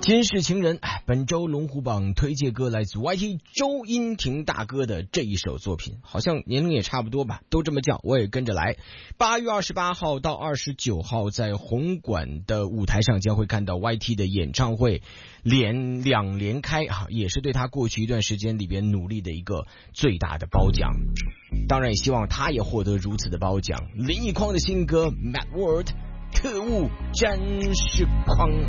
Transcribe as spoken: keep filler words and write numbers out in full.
今世情人，哎，本周龙虎榜推荐歌来自 Y T 周英廷大哥的这一首作品，好像年龄也差不多吧，都这么叫，我也跟着来。八月二十八号到二十九号，在红馆的舞台上将会看到 Y T 的演唱会，连两连开啊，也是对他过去一段时间里边努力的一个最大的褒奖。当然也希望他也获得如此的褒奖。林奕匡的新歌 Mad World 特务战士狂。